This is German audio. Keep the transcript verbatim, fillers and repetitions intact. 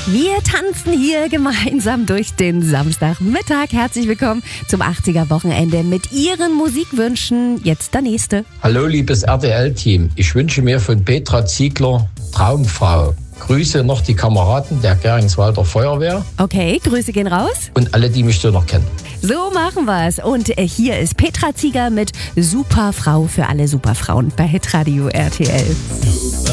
Wir tanzen hier gemeinsam durch den Samstagmittag. Herzlich willkommen zum achtziger-Wochenende mit Ihren Musikwünschen. Jetzt der nächste. Hallo liebes R T L-Team, ich wünsche mir von Petra Ziegler Traumfrau. Grüße noch die Kameraden der Geringswalder Feuerwehr. Okay, Grüße gehen raus. Und alle, die mich so noch kennen. So machen wir's. Und hier ist Petra Ziegler mit Superfrau für alle Superfrauen bei Hitradio R T L.